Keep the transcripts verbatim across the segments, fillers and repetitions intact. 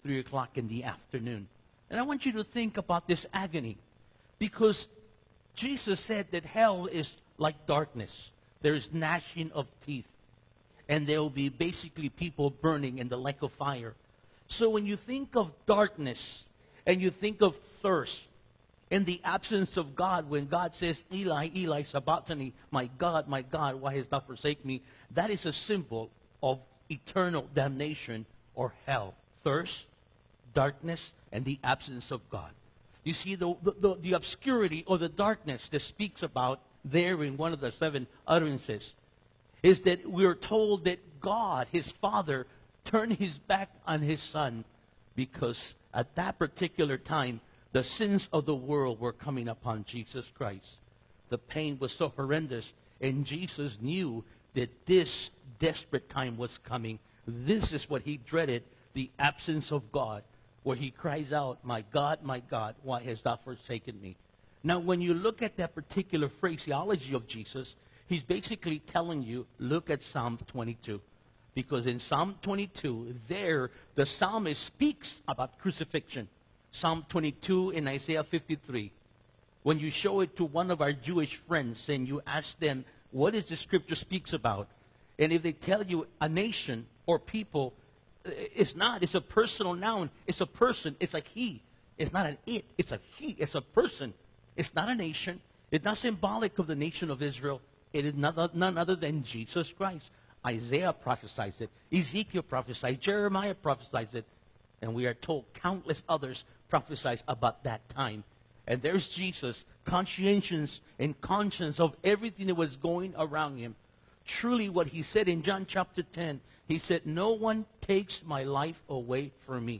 three o'clock in the afternoon. And I want you to think about this agony, because Jesus said that hell is like darkness. There is gnashing of teeth, and there will be basically people burning in the lake of fire. So when you think of darkness and you think of thirst, in the absence of God, when God says, Eli, Eli, sabachthani, my God, my God, why hast thou forsaken me? That is a symbol of eternal damnation or hell. Thirst, darkness, and the absence of God. You see, the, the, the obscurity or the darkness that speaks about there in one of the seven utterances is that we're told that God, his Father, turned his back on his Son because at that particular time, the sins of the world were coming upon Jesus Christ. The pain was so horrendous, and Jesus knew that this desperate time was coming. This is what he dreaded, the absence of God, where he cries out, my God, my God, why hast thou forsaken me? Now, when you look at that particular phraseology of Jesus, he's basically telling you, look at Psalm twenty-two. Because in Psalm twenty-two, there, the psalmist speaks about crucifixion. Psalm twenty-two and Isaiah fifty-three. When you show it to one of our Jewish friends and you ask them, what is the scripture speaks about? And if they tell you a nation or people, it's not. It's a personal noun. It's a person. It's like he. It's not an it. It's a he. It's a person. It's not a nation. It's not symbolic of the nation of Israel. It is none other than Jesus Christ. Isaiah prophesies it. Ezekiel prophesied. Jeremiah prophesies it. And we are told countless others prophesied about that time. And there's Jesus, conscientious and conscious of everything that was going around him. Truly what he said in John chapter ten, he said, no one takes my life away from me.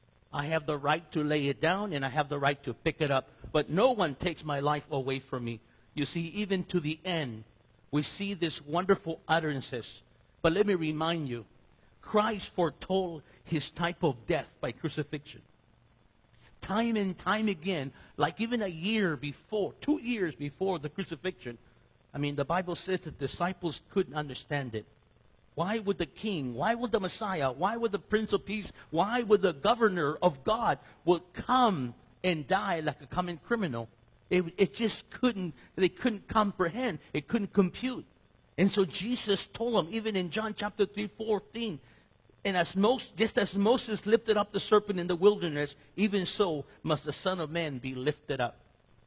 I have the right to lay it down and I have the right to pick it up. But no one takes my life away from me. You see, even to the end, we see this wonderful utterances. But let me remind you, Christ foretold his type of death by crucifixion. Time and time again, like even a year before, two years before the crucifixion, I mean, the Bible says the disciples couldn't understand it. Why would the king, why would the Messiah, why would the Prince of Peace, why would the governor of God would come and die like a common criminal? It, it just couldn't, they couldn't comprehend. It couldn't compute. And so Jesus told them, even in John chapter three, fourteen, and as most, just as Moses lifted up the serpent in the wilderness, even so must the Son of Man be lifted up.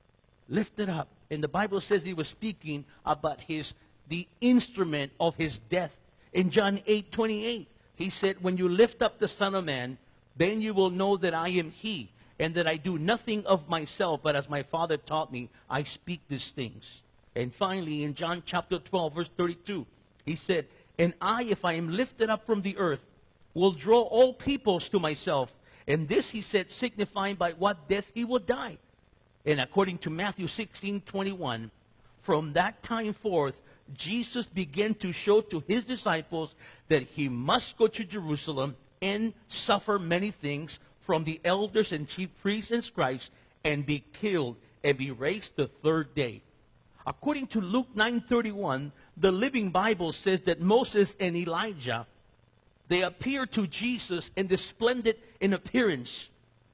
Lifted up. And the Bible says he was speaking about his, the instrument of his death. In John eight, twenty-eight, he said, when you lift up the Son of Man, then you will know that I am he, and that I do nothing of myself, but as my Father taught me, I speak these things. And finally, in John chapter twelve, verse thirty-two, he said, and I, if I am lifted up from the earth, will draw all peoples to myself. And this, he said, signifying by what death he will die. And according to Matthew sixteen, twenty-one, from that time forth, Jesus began to show to his disciples that he must go to Jerusalem and suffer many things from the elders and chief priests and scribes, and be killed and be raised the third day. According to Luke nine thirty-one, the Living Bible says that Moses and Elijah, they appeared to Jesus in the splendid in appearance.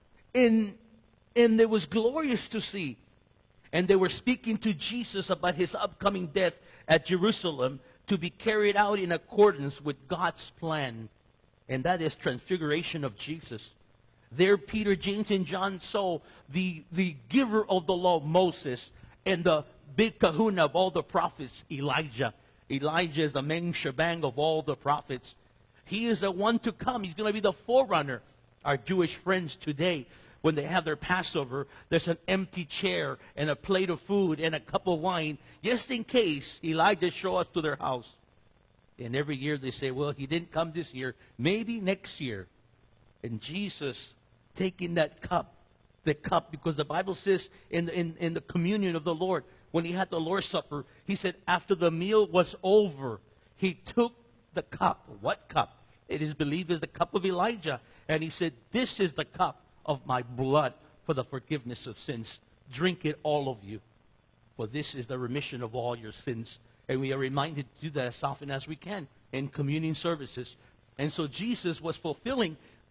And, and it was glorious to see. And they were speaking to Jesus about his upcoming death at Jerusalem to be carried out in accordance with God's plan. And that is transfiguration of Jesus. There Peter, James, and John saw the, the giver of the law, Moses, and the big kahuna of all the prophets, Elijah. Elijah is the main shebang of all the prophets. He is the one to come. He's going to be the forerunner. Our Jewish friends today, when they have their Passover, there's an empty chair and a plate of food and a cup of wine, just in case Elijah shows up to their house. And every year they say, well, he didn't come this year, maybe next year. And Jesus taking that cup, the cup, because the Bible says in the, in, in the communion of the Lord, when he had the Lord's Supper, he said after the meal was over, he took the cup. What cup? It is believed is the cup of Elijah. And he said, this is the cup of my blood for the forgiveness of sins. Drink it, all of you. For this is the remission of all your sins. And we are reminded to do that as often as we can in communion services. And so Jesus was fulfilling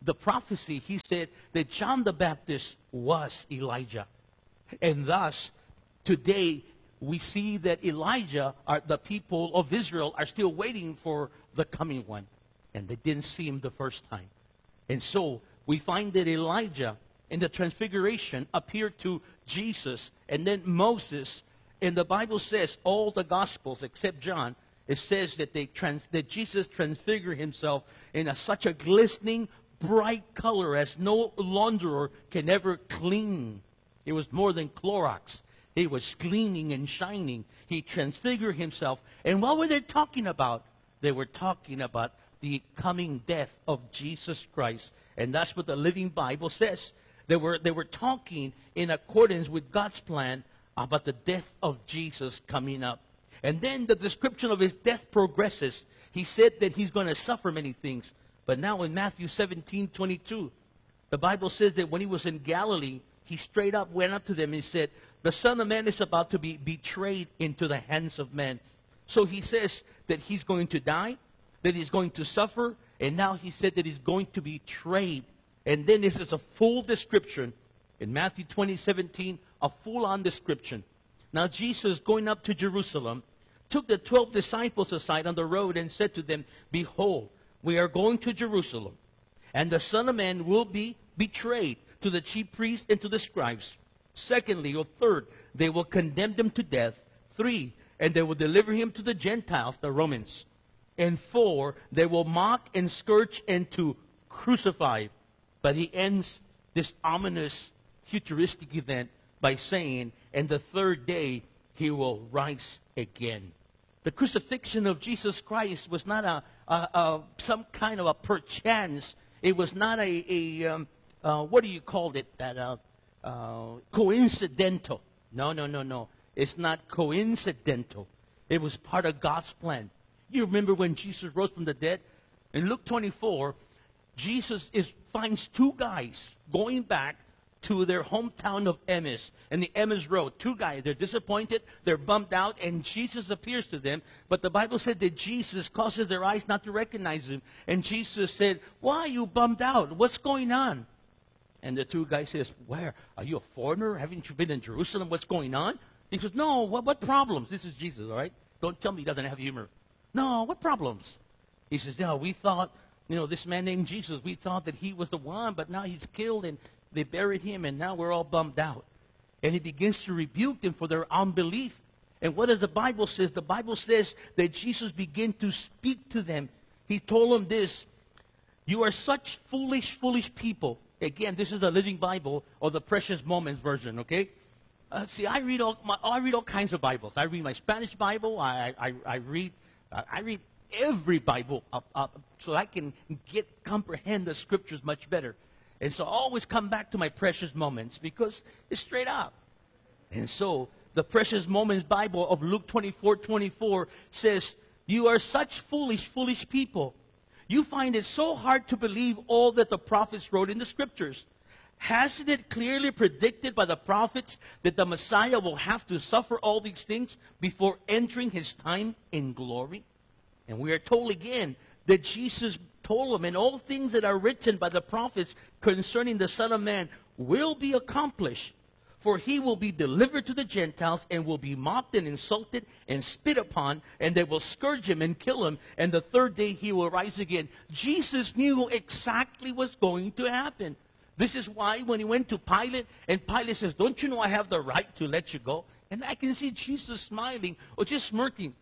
the prophecy, he said that John the Baptist was Elijah. And thus, today, we see that Elijah, are, the people of Israel, are still waiting for the coming one. And they didn't see him the first time. And so, we find that Elijah, in the Transfiguration, appeared to Jesus, and then Moses. And the Bible says, all the Gospels, except John, it says that, they trans, that Jesus transfigured himself in a, such a glistening, bright color as no launderer can ever clean. It was more than Clorox. He was gleaming and shining. He transfigured himself. And what were they talking about? They were talking about the coming death of Jesus Christ. And that's what the Living Bible says. They were, they were talking in accordance with God's plan about the death of Jesus coming up. And then the description of his death progresses. He said that he's going to suffer many things. But now in Matthew seventeen twenty-two, the Bible says that when he was in Galilee, he straight up went up to them and said, the Son of Man is about to be betrayed into the hands of men. So he says that he's going to die, that he's going to suffer, and now he said that he's going to be betrayed. And then this is a full description in Matthew twenty seventeen, a full-on description. Now Jesus, going up to Jerusalem, took the twelve disciples aside on the road and said to them, behold, we are going to Jerusalem, and the Son of Man will be betrayed to the chief priests and to the scribes. Secondly, or third, they will condemn him to death. Three, and they will deliver him to the Gentiles, the Romans. And four, they will mock and scourge and to crucify. But he ends this ominous futuristic event by saying, and the third day he will rise again. The crucifixion of Jesus Christ was not a, a, a some kind of a perchance. It was not a, a um, uh, what do you call it? That uh, uh, coincidental. No, no, no, no. It's not coincidental. It was part of God's plan. You remember when Jesus rose from the dead? In Luke twenty-four, Jesus is, finds two guys going back to their hometown of Emmaus, and the Emmaus Road. Two guys, they're disappointed, they're bummed out, and Jesus appears to them. But the Bible said that Jesus causes their eyes not to recognize him. And Jesus said, why are you bummed out? What's going on? And the two guys says, where? Are you a foreigner? Haven't you been in Jerusalem? What's going on? He says, no, what, what problems? This is Jesus, all right? Don't tell me he doesn't have humor. No, what problems? He says, no, we thought, you know, this man named Jesus, we thought that he was the one, but now he's killed and they buried him, and now we're all bummed out. And he begins to rebuke them for their unbelief. And what does the Bible says? The Bible says that Jesus began to speak to them. He told them this, you are such foolish, foolish people. Again, this is the Living Bible, or the Precious Moments version, okay? Uh, see, I read all my, I read all kinds of Bibles. I read my Spanish Bible. I, I, I read I read every Bible up, up, so I can get comprehend the Scriptures much better. And so I always come back to my Precious Moments because it's straight up. And so the Precious Moments Bible of Luke twenty-four twenty-four says, you are such foolish, foolish people. You find it so hard to believe all that the prophets wrote in the Scriptures. Hasn't it clearly predicted by the prophets that the Messiah will have to suffer all these things before entering his time in glory? And we are told again that Jesus told them, and all things that are written by the prophets concerning the Son of Man will be accomplished. For he will be delivered to the Gentiles and will be mocked and insulted and spit upon, and they will scourge him and kill him, and the third day he will rise again. Jesus knew exactly what's going to happen. This is why when he went to Pilate, and Pilate says, don't you know I have the right to let you go? And I can see Jesus smiling or just smirking.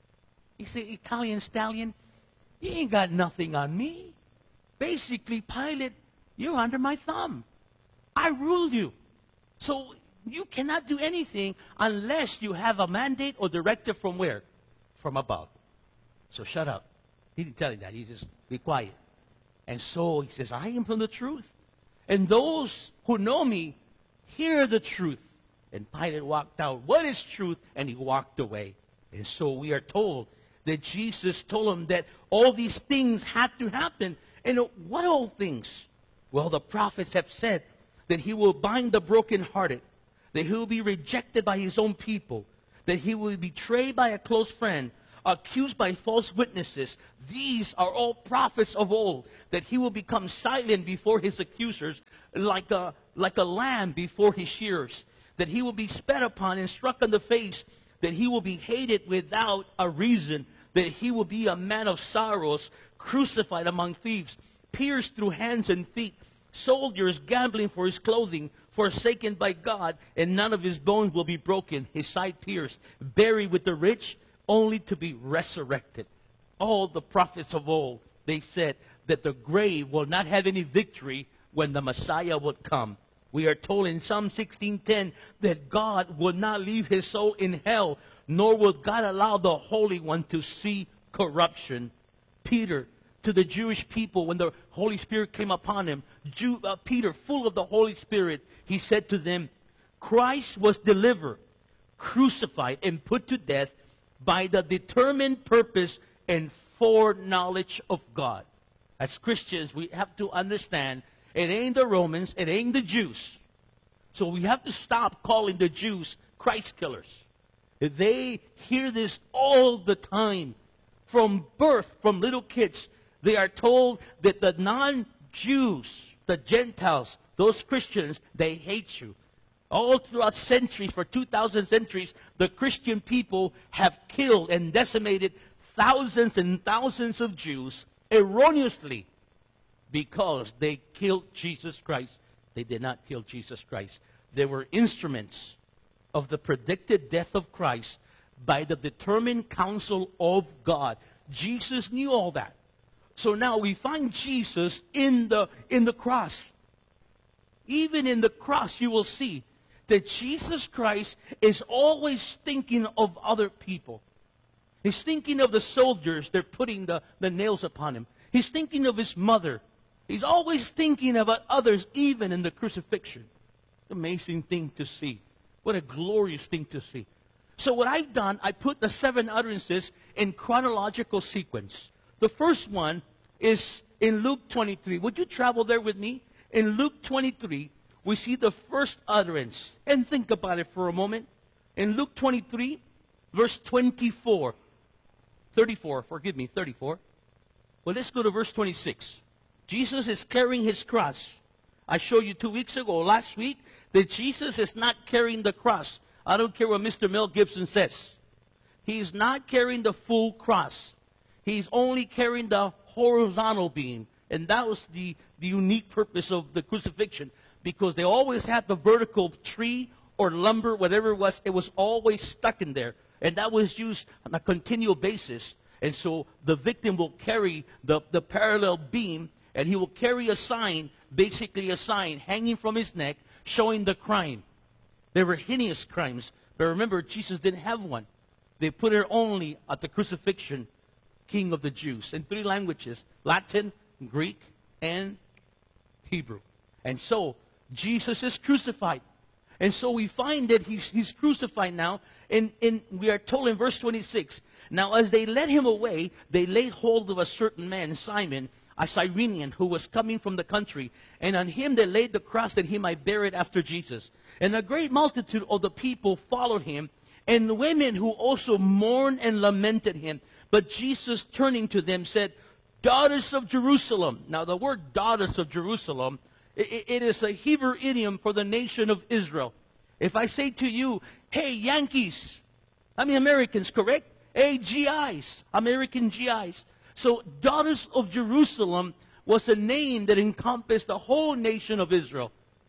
He said, Italian stallion, you ain't got nothing on me. Basically, Pilate, you're under my thumb. I ruled you. So you cannot do anything unless you have a mandate or directive from where? From above. So shut up. He didn't tell you that. He just, be quiet. And so he says, I am from the truth. And those who know me hear the truth. And Pilate walked out. What is truth? And he walked away. And so we are told that Jesus told him that all these things had to happen. And what all things? Well, the prophets have said that he will bind the brokenhearted, that he will be rejected by his own people, that he will be betrayed by a close friend, accused by false witnesses. These are all prophets of old, that he will become silent before his accusers, like a, like a lamb before his shearers, that he will be spat upon and struck on the face, that he will be hated without a reason, that he will be a man of sorrows, crucified among thieves, pierced through hands and feet, soldiers gambling for his clothing, forsaken by God, and none of his bones will be broken, his side pierced, buried with the rich, only to be resurrected. All the prophets of old, they said that the grave will not have any victory when the Messiah would come. We are told in Psalm sixteen ten that God would not leave his soul in hell, nor would God allow the Holy One to see corruption. Peter, to the Jewish people, when the Holy Spirit came upon him, Jew, uh, Peter, full of the Holy Spirit, he said to them, Christ was delivered, crucified, and put to death by the determined purpose and foreknowledge of God. As Christians, we have to understand it ain't the Romans, it ain't the Jews. So we have to stop calling the Jews Christ killers. They hear this all the time. From birth, from little kids, they are told that the non-Jews, the Gentiles, those Christians, they hate you. All throughout centuries, for two thousand centuries, the Christian people have killed and decimated thousands and thousands of Jews erroneously because they killed Jesus Christ. They did not kill Jesus Christ. They were instruments of the predicted death of Christ by the determined counsel of God. Jesus knew all that. So now we find Jesus in the, in the cross. Even in the cross, you will see that Jesus Christ is always thinking of other people. He's thinking of the soldiers. They're putting the, the nails upon him. He's thinking of his mother. He's always thinking about others, even in the crucifixion. Amazing thing to see. What a glorious thing to see. So what I've done, I put the seven utterances in chronological sequence. The first one is in Luke twenty-three. Would you travel there with me? In Luke twenty-three, we see the first utterance. And think about it for a moment. In Luke twenty-three, verse twenty-four. thirty-four, forgive me, thirty-four. Well, let's go to verse twenty-six. Jesus is carrying his cross. I showed you two weeks ago, last week, that Jesus is not carrying the cross. I don't care what Mister Mel Gibson says. He's not carrying the full cross. He's only carrying the horizontal beam. And that was the, the unique purpose of the crucifixion, because they always had the vertical tree or lumber, whatever it was, it was always stuck in there. And that was used on a continual basis. And so the victim will carry the, the parallel beam, and he will carry a sign, basically a sign hanging from his neck, showing the crime. There were heinous crimes. But remember, Jesus didn't have one. They put it only at the crucifixion, King of the Jews, in three languages, Latin, Greek, and Hebrew. And so Jesus is crucified. And so we find that he's, he's crucified now. And, and we are told in verse twenty-six, now as they led him away, they laid hold of a certain man, Simon, a Cyrenian, who was coming from the country. And on him they laid the cross that he might bear it after Jesus. And a great multitude of the people followed him, and women who also mourned and lamented him. But Jesus, turning to them, said, Daughters of Jerusalem. Now the word daughters of Jerusalem, it, it is a Hebrew idiom for the nation of Israel. If I say to you, hey, Yankees, I mean Americans, correct? Hey, G Is, American G Is. So daughters of Jerusalem was a name that encompassed the whole nation of Israel.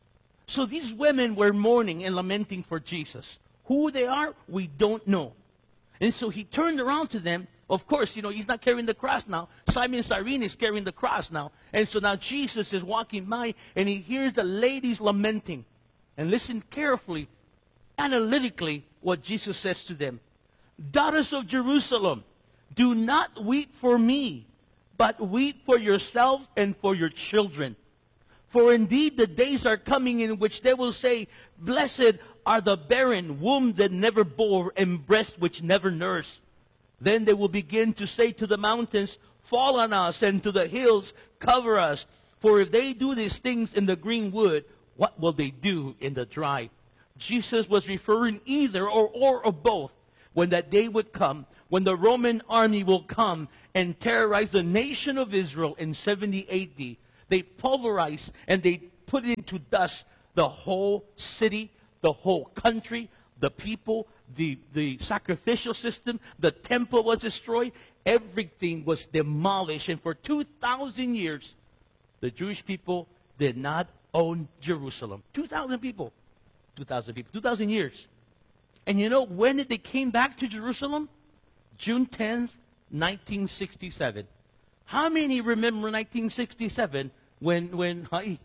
So these women were mourning and lamenting for Jesus. Who they are, we don't know. And so he turned around to them. Of course, you know, he's not carrying the cross now. Simon Cyrene is carrying the cross now. And so now Jesus is walking by, and he hears the ladies lamenting. And listen carefully, analytically, what Jesus says to them. Daughters of Jerusalem, do not weep for me, but weep for yourself and for your children. For indeed the days are coming in which they will say, Blessed are the barren, womb that never bore, and breast which never nursed. Then they will begin to say to the mountains, Fall on us, and to the hills, cover us. For if they do these things in the green wood, what will they do in the dry? Jesus was referring either or, or of both. when that day would come, when the Roman army will come and terrorize the nation of Israel in seventy A D. They pulverized and they put into dust the whole city, the whole country, the people, the, the sacrificial system. The temple was destroyed. Everything was demolished. And for two thousand years, the Jewish people did not own Jerusalem. two thousand people. two thousand people. two thousand years. And you know when did they came back to Jerusalem? June tenth, nineteen sixty-seven. How many remember nineteen sixty-seven when, when, hi?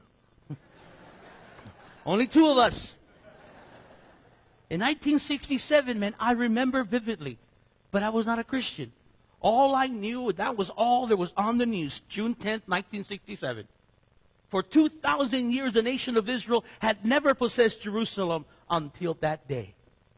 Only two of us. In nineteen sixty-seven, man, I remember vividly, but I was not a Christian. All I knew, that was all that was on the news, June tenth, nineteen sixty-seven. For two thousand years, the nation of Israel had never possessed Jerusalem until that day.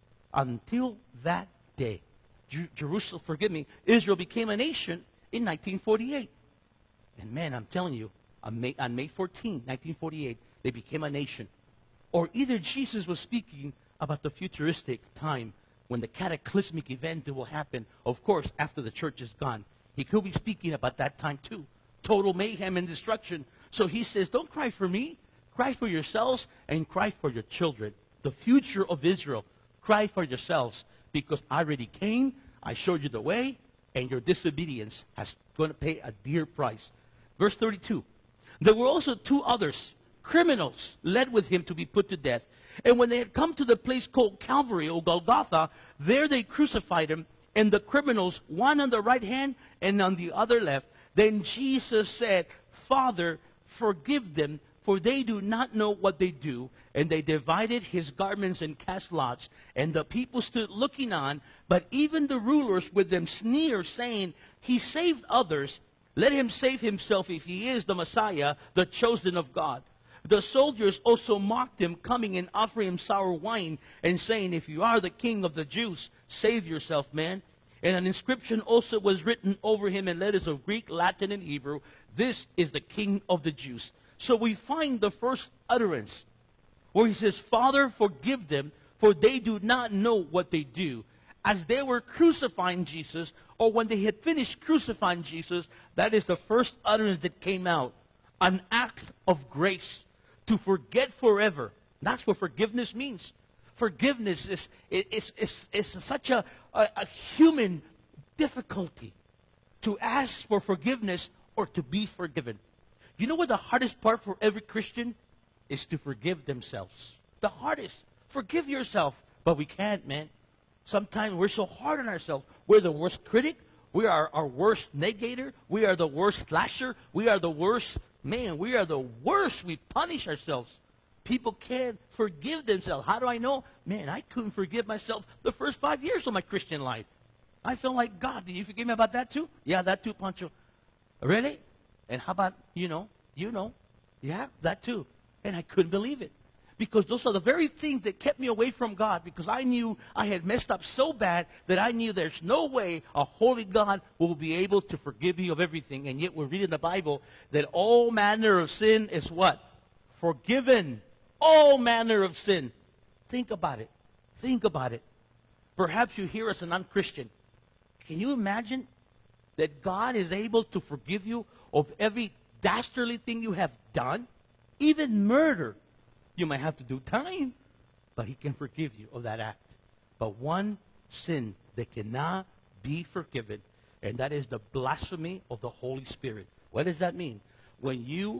Until that day. Jer- Jerusalem, forgive me, Israel became a nation in nineteen forty-eight. And man, I'm telling you, on May, on May fourteenth, nineteen forty-eight, they became a nation. Or either Jesus was speaking about the futuristic time when the cataclysmic event will happen, of course, after the church is gone. He could be speaking about that time too. Total mayhem and destruction. So he says, don't cry for me. Cry for yourselves and cry for your children. The future of Israel. Cry for yourselves because I already came, I showed you the way, and your disobedience has going to pay a dear price. Verse thirty-two. There were also two others, criminals, led with him to be put to death. And when they had come to the place called Calvary, or Golgotha, there they crucified him, and the criminals, one on the right hand and on the other left. Then Jesus said, Father, forgive them, for they do not know what they do. And they divided his garments and cast lots. And the people stood looking on, but even the rulers with them sneered, saying, He saved others. Let him save himself if he is the Messiah, the chosen of God. The soldiers also mocked him, coming and offering him sour wine, and saying, If you are the king of the Jews, save yourself, man. And an inscription also was written over him in letters of Greek, Latin, and Hebrew. This is the King of the Jews. So we find the first utterance where he says, Father, forgive them, for they do not know what they do. As they were crucifying Jesus, or when they had finished crucifying Jesus, that is the first utterance that came out. An act of grace to forget forever. That's what forgiveness means. Forgiveness is, is, is, is such a, a, a human difficulty to ask for forgiveness or to be forgiven. You know what the hardest part for every Christian is? To forgive themselves. The hardest. Forgive yourself. But we can't, man. Sometimes we're so hard on ourselves. We're the worst critic. We are our worst negator. We are the worst slasher. We are the worst, man, we are the worst. We punish ourselves. People can't forgive themselves. How do I know? Man, I couldn't forgive myself the first five years of my Christian life. I felt like, God, did you forgive me about that too? Yeah, that too, Pancho. Really? And how about, you know, you know, yeah, that too. And I couldn't believe it. Because those are the very things that kept me away from God. Because I knew I had messed up so bad that I knew there's no way a holy God will be able to forgive me of everything. And yet we're reading the Bible that all manner of sin is what? Forgiven. All manner of sin. Think about it. Think about it. Perhaps you hear as a non-Christian. Can you imagine that God is able to forgive you of every dastardly thing you have done? Even murder. You might have to do time, but he can forgive you of that act. But one sin that cannot be forgiven, and that is the blasphemy of the Holy Spirit. What does that mean? When you,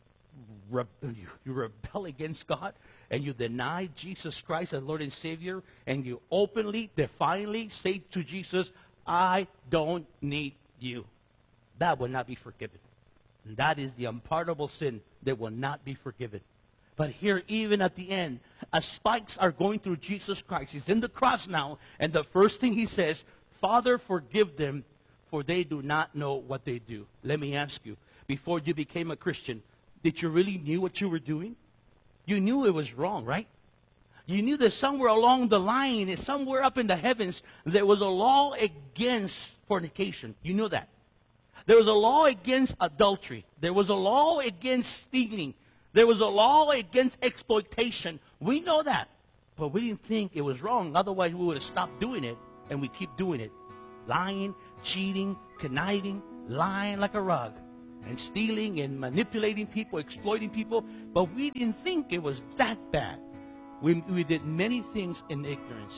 re- you rebel against God and you deny Jesus Christ as Lord and Savior, and you openly, defiantly say to Jesus, I don't need you. That will not be forgiven. And that is the unpardonable sin that will not be forgiven. But here, even at the end, as spikes are going through Jesus Christ, he's in the cross now, and the first thing he says, Father, forgive them, for they do not know what they do. Let me ask you, before you became a Christian, did you really knew what you were doing? You knew it was wrong, right? You knew that somewhere along the line, somewhere up in the heavens, there was a law against fornication. You knew that. There was a law against adultery. There was a law against stealing. There was a law against exploitation. We know that. But we didn't think it was wrong. Otherwise, we would have stopped doing it, and we keep doing it. Lying, cheating, conniving, lying like a rug, and stealing and manipulating people, exploiting people. But we didn't think it was that bad. We, we did many things in ignorance.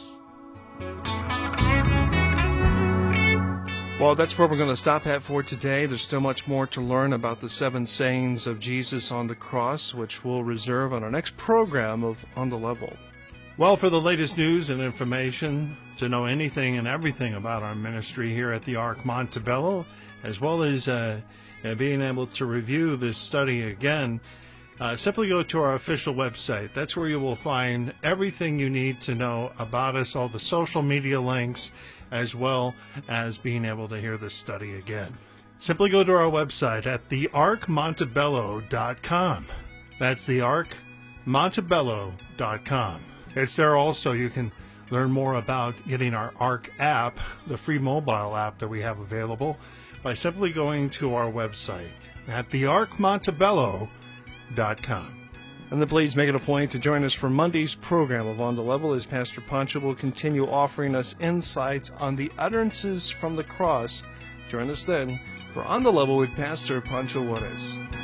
Well, that's where we're going to stop at for today. There's still much more to learn about the seven sayings of Jesus on the cross, which we'll reserve on our next program of On the Level. Well, for the latest news and information, to know anything and everything about our ministry here at the Ark Montebello, as well as uh, uh, being able to review this study again, uh, simply go to our official website. That's where you will find everything you need to know about us, all the social media links, as well as being able to hear this study again. Simply go to our website at the ark montebello dot com. That's the ark montebello dot com. It's there also. You can learn more about getting our Ark app, the free mobile app that we have available, by simply going to our website at the ark montebello dot com. And then please make it a point to join us for Monday's program of On the Level, as Pastor Pancho will continue offering us insights on the utterances from the cross. Join us then for On the Level with Pastor Pancho Juarez.